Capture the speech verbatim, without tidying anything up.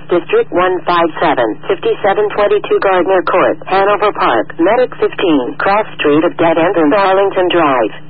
District one five seven, fifty-seven twenty-two Gardner Court, Hanover Park, Medic fifteen, Cross Street at Dead End and Arlington Drive.